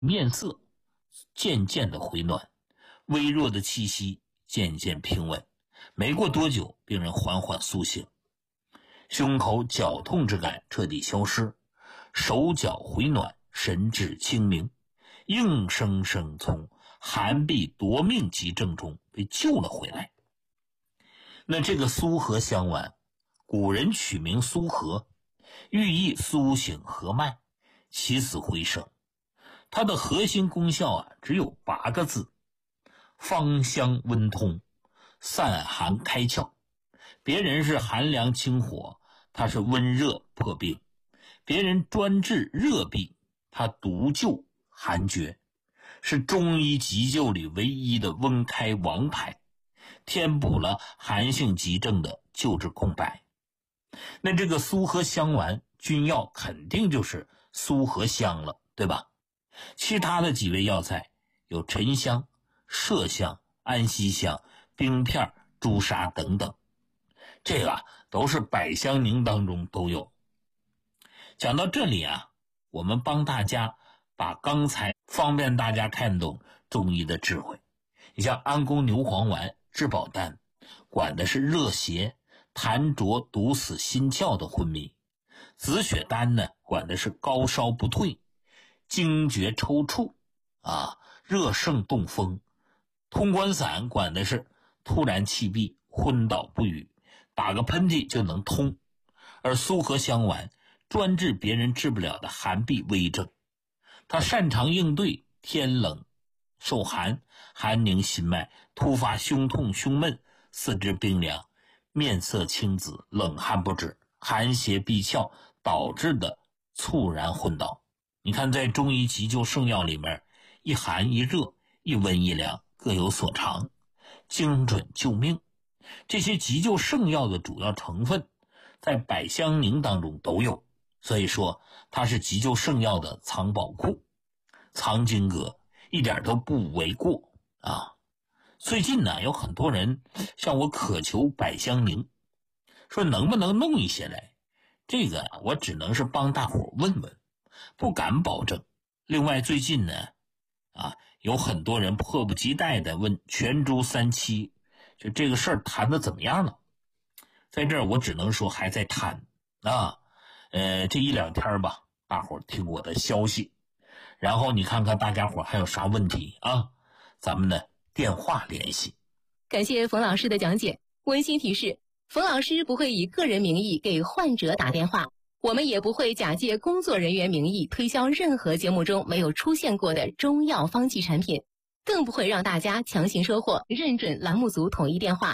面色渐渐的回暖，微弱的气息渐渐平稳。没过多久，病人缓缓苏醒，胸口绞痛之感彻底消失，手脚回暖，神志清明，硬生生从寒痹夺命急症中被救了回来。那这个苏合香丸，古人取名苏合，寓意苏醒和脉，起死回生。它的核心功效只有8个字：芳香温通，散寒开窍。别人是寒凉清火，它是温热破病；别人专治热痹，它独救寒厥，是中医急救里唯一的温开王牌，填补了寒性急症的救治空白。那这个苏合香丸君药肯定就是苏合香了，对吧？其他的几味药材有沉香、麝香、安息香、冰片、朱砂等等，这个都是百香宁当中都有。讲到这里我们帮大家把刚才方便大家看懂中医的智慧。你像安宫牛黄丸、治保丹，管的是热邪、痰浊毒死心窍的昏迷；紫雪丹呢，管的是高烧不退、惊厥抽搐热盛动风；通关散管的是突然气闭、昏倒不语，打个喷嚏就能通；而苏合香丸专治别人治不了的寒痹危症，它擅长应对天冷受寒、寒凝心脉、突发胸痛胸闷、四肢冰凉、面色青紫、冷汗不止、寒邪闭窍导致的猝然昏倒。你看在中医急救圣药里面，一寒一热，一温一凉，各有所长，精准救命。这些急救圣药的主要成分在百香宁当中都有，所以说它是急救圣药的藏宝库、藏经阁，一点都不为过最近呢，有很多人向我渴求百香宁，说能不能弄一些来。这个我只能是帮大伙问问，不敢保证。另外最近呢有很多人迫不及待的问全株三七，就这个事儿谈的怎么样了。在这儿我只能说还在谈这一两天吧，大伙听我的消息，然后你看看大家伙还有啥问题咱们呢电话联系。 感谢冯老师的讲解。温馨提示，冯老师不会以个人名义给患者打电话，我们也不会假借工作人员名义推销任何节目中没有出现过的中药方剂产品，更不会让大家强行收货。认准栏目组统一电话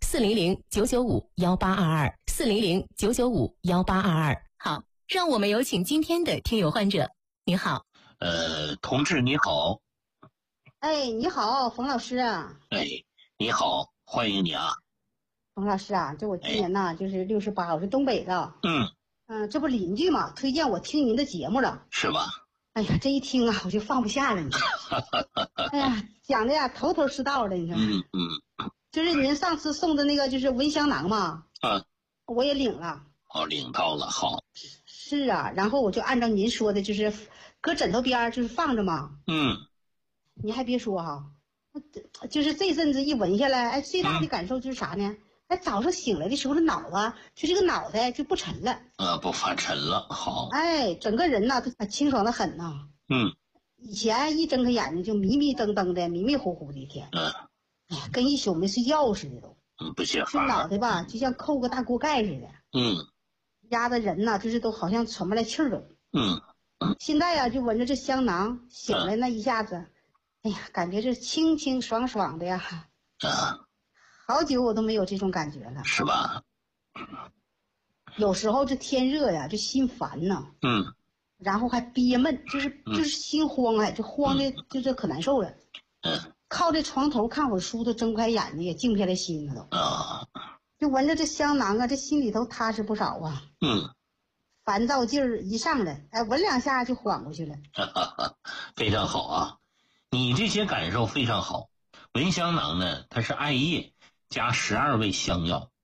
400-995-1822，400-995-1822。好，让我们有请今天的听友患者。你好。 同志你好。 你好，冯老师你好，欢迎你冯老师这我今年就是68，我是东北的。这不邻居嘛，推荐我听您的节目了。 是吧？ 哎呀，这一听我就放不下了。哎呀，讲的头头是道的，你说。就是您上次送的那个就是蚊香囊嘛。我也领了。 领到了，好。 是然后我就按照您说的，就是搁枕头边就是放着嘛。你还别说就是这阵子一闻下来，最大的感受就是啥呢？早上醒来的时候，这个脑袋就不沉了， 不发沉了，好。 整个人都清爽的很以前一睁开眼睛就迷迷瞪瞪的、迷迷糊糊的一天，跟一宿没睡觉似的都。 不解乏。 这脑袋吧，就像扣个大锅盖似的。压的人就是都好像喘不来气儿都。现在就闻着这香囊，醒来那一下子。哎呀，感觉这清清爽爽的呀！好久我都没有这种感觉了， 是吧？ 有时候这天热呀，就心烦然后还憋闷，就是心慌就慌的就这可难受了。靠这床头看会儿书，都睁不开眼睛，也静不下来心了都。就闻着这香囊这心里头踏实不少烦躁劲儿一上来，闻两下就缓过去了。 非常好你这些感受非常好。蚊香囊呢，它是艾叶加12味香药